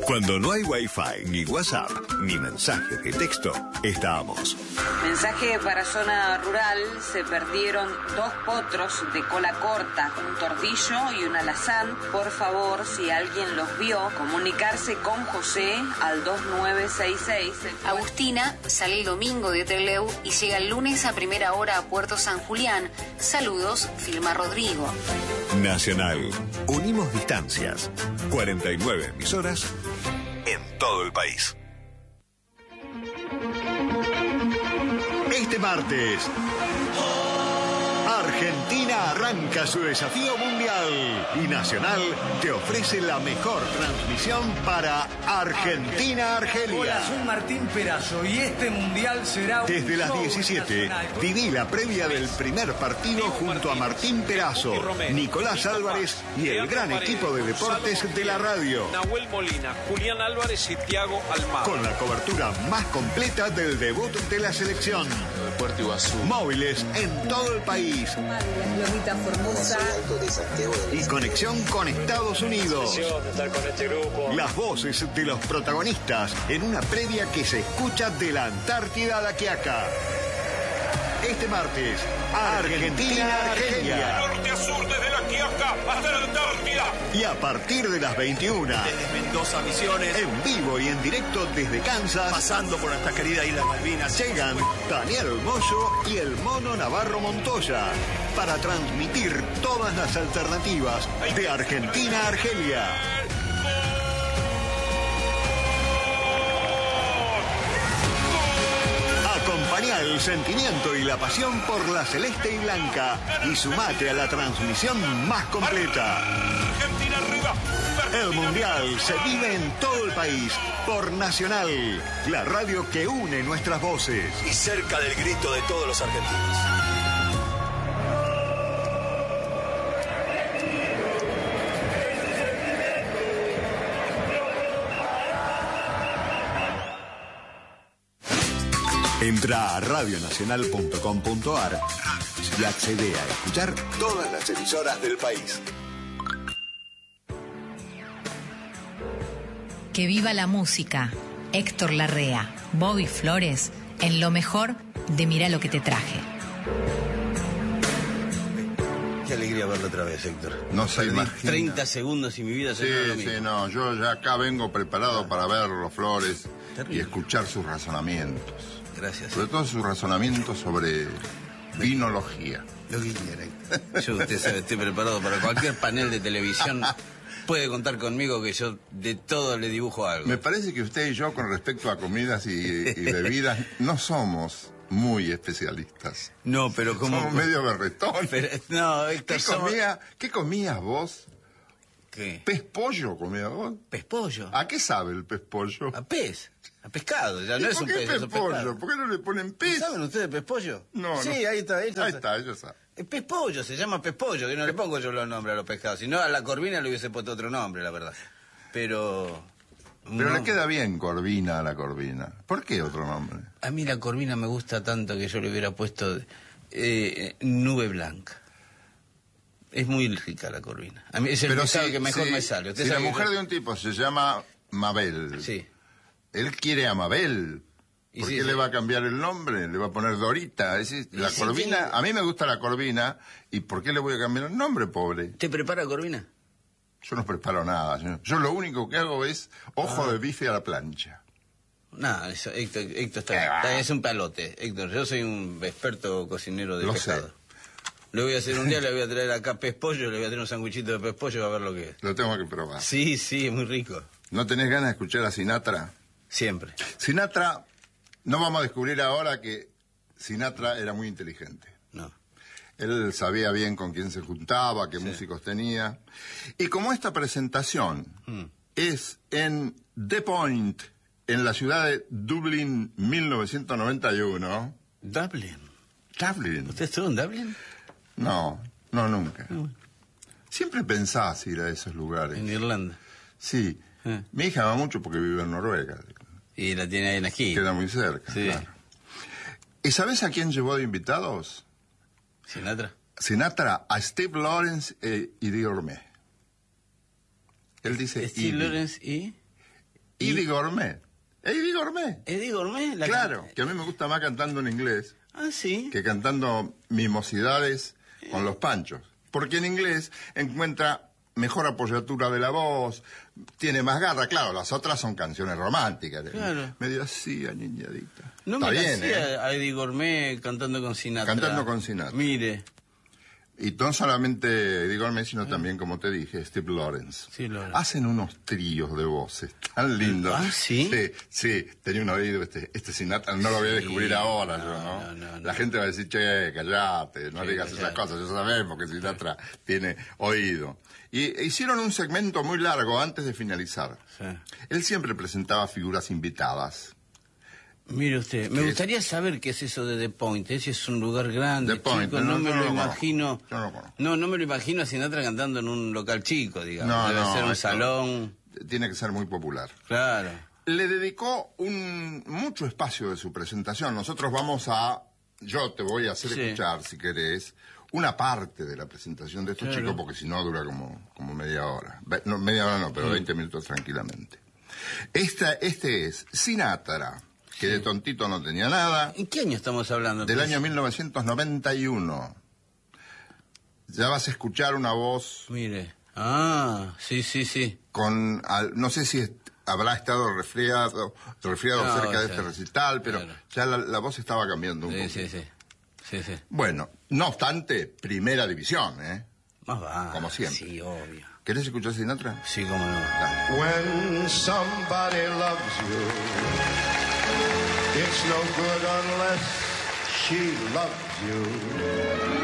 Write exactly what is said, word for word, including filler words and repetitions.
Cuando no hay Wi-Fi, ni WhatsApp, ni mensajes de texto, estábamos. Mensaje para zona rural: se perdieron dos potros de cola corta, un tordillo y un alazán. Por favor, si alguien los vio, comunicarse con José al dos nueve seis seis. Agustina sale el domingo de Trelew y llega el lunes a primera hora a Puerto San Julián. Saludos, firma Rodrigo. Nacional. Unimos distancias. cuarenta y nueve emisoras en todo el país. Este martes, Argentina arranca su desafío mundial y Nacional te ofrece la mejor transmisión para Argentina-Argelia. Hola, soy Martín Perazo y este mundial será un Desde las diecisiete, viví la previa del primer partido junto a Martín Perazo, Nicolás Álvarez y el gran equipo de deportes de la radio. Nahuel Molina, Julián Álvarez y Thiago Almada. Con la cobertura más completa del debut de la selección. Puerto Iguazú. Móviles en todo el país. Lomita Formosa. Y conexión con Estados Unidos. Las voces de los protagonistas en una previa que se escucha de la Antártida a la Quiaca. Este martes, Argentina-Argelia. Norte a sur, desde la Quiaca hasta la Antártida. Y a partir de las veintiuna, Desde Mendoza, Misiones, en vivo y en directo desde Kansas, pasando por nuestra querida isla Malvinas, llegan Daniel Moyo y el Mono Navarro Montoya para transmitir todas las alternativas de Argentina a Argelia. Acompañá el sentimiento y la pasión por la celeste y blanca y sumate a la transmisión más completa. Argentina arriba. El Mundial se vive en todo el país por Nacional, la radio que une nuestras voces. y cerca del grito de todos los argentinos. Entra a radionacional punto com punto ar y accede a escuchar todas las emisoras del país. Que viva la música. Héctor Larrea, Bobby Flores, en lo mejor de Mirá lo que te traje. Qué alegría verlo otra vez, Héctor. No se Perdí imagina. treinta segundos y mi vida se Sí, dio lo mismo. sí, no, yo ya acá vengo preparado para verlo, Flores, Terrible. y escuchar sus razonamientos. Gracias. Sobre todo sus razonamientos sobre vinología. Lo que quiera, Héctor. Yo, usted sabe, estoy preparado para cualquier panel de televisión. Puede contar conmigo que yo de todo le dibujo algo. Me parece que usted y yo, con respecto a comidas y, y bebidas, no somos muy especialistas. No, pero como... Somos medio berretones. Pero, no, Héctor, ¿Qué, somos- comía, ¿Qué comías vos? ¿Qué? ¿Pez pollo comías vos? Pez pollo. ¿A qué sabe el pez pollo? A pez. A pescado. Ya no ¿Y es por un qué pez, pez es un pollo? pescado. ¿Por qué no le ponen pez? ¿Saben ustedes pez pollo? No, Sí, no. ahí está. Ahí está, Ahí está, ella sabe. El pez pollo, se llama pez pollo, que no le pongo yo los nombres a los pescados. Si no, a la corvina le hubiese puesto otro nombre, la verdad. Pero... Pero no. le queda bien corvina a la corvina. ¿Por qué otro nombre? A mí la corvina me gusta tanto que yo le hubiera puesto eh, nube blanca. Es muy rica la corvina. A mí es el pescado si- que mejor si- me sale. Usted Si la sabe que mujer yo- de un tipo se llama Mabel, Sí. él quiere a Mabel. Y ¿Por sí, qué sí. le va a cambiar el nombre? Le va a poner Dorita. Es decir, la sí, corvina, sí. a mí me gusta la corvina. ¿Y por qué le voy a cambiar el nombre, pobre? ¿Te prepara corvina? Yo no preparo nada, señor. Yo lo único que hago es ojo Ah. de bife a la plancha. No, eso, Héctor, Héctor está, ¿Qué va? está- es un palote. Héctor, yo soy un experto cocinero de Lo pescado. sé. Le voy a hacer un día, le voy a traer acá pez pollo, le voy a traer un sanguichito de pez pollo a ver lo que es. Lo tengo que probar. Sí, sí, es muy rico. ¿No tenés ganas de escuchar a Sinatra? Siempre. Sinatra, no vamos a descubrir ahora que Sinatra era muy inteligente. No. Él sabía bien con quién se juntaba, qué Sí. músicos tenía. Y como esta presentación Mm. es en The Point, en la ciudad de Dublín, mil novecientos noventa y uno. Dublin. ¿Dublin? ¿Usted estuvo en Dublin? No, no, nunca. No. Siempre pensás ir a esos lugares. En Irlanda. Sí. Ah. Mi hija va mucho porque vive en Noruega. Y la tiene ahí en la esquina. Queda muy cerca, Sí. claro. ¿Y sabés a quién llevó de invitados? Sinatra. Sinatra, a Steve Lawrence eh, y Diorme. Él dice... Steve Eddie. Lawrence y... Eddie Gourmet. Eddie Gourmet. Eddie Gourmet. La claro, can... que a mí me gusta más cantando en inglés. Ah, sí. Que cantando mimosidades con los Panchos. Porque en inglés encuentra mejor apoyatura de la voz, tiene más garra. Claro, las otras son canciones románticas. Claro. Medio así, aniñadita. No Está me bien, hacía ¿eh? a Eddie Gourmet cantando con Sinatra. Cantando con Sinatra. Mire. Y no solamente Eddie Gourmet, sino también, como te dije, Steve Lawrence. Sí, Lawrence. Hacen unos tríos de voces tan lindos. ¿Ah, sí? Sí, sí, tenía un oído, este, este Sinatra, no lo voy a descubrir Sí, ahora, no, yo, ¿no? no, no, La no. gente va a decir, che, callate, no Sí, digas callate. esas cosas, ya sabemos que Sinatra tiene oído. Y hicieron un segmento muy largo antes de finalizar. Sí. Él siempre presentaba figuras invitadas. Mire usted, me ¿Qué gustaría saber qué es eso de The Point. Ese es un lugar grande, The Point, chico, no, no, me yo lo no lo imagino. conozco, yo no lo conozco. No, no me lo imagino a Sinatra cantando en un local chico, digamos. No, Debe no, ser un esto salón. Tiene que ser muy popular. Claro. Le dedicó un mucho espacio de su presentación. Nosotros vamos a... Yo te voy a hacer Sí. escuchar, si querés, una parte de la presentación de estos Claro. chicos, porque si no dura como, como media hora. Ve- No, media hora no, pero Mm. veinte minutos tranquilamente. Esta, este es Sinatra, que de tontito no tenía nada, ¿En qué año estamos hablando? del pues? año mil novecientos noventa y uno. Ya vas a escuchar una voz Mire. Ah, sí, sí, sí. con... al- no sé si es- habrá estado resfriado, resfriado No, cerca de ya, este recital, pero claro. ya la, la voz estaba cambiando un Sí, poco. sí, sí. Sí, sí. Bueno, no obstante, primera división, ¿eh? Más va. Como siempre. Sí, obvio. ¿Querés escuchar Sinatra? Sí, cómo no. Dale. When somebody loves you, it's no good unless she loves you.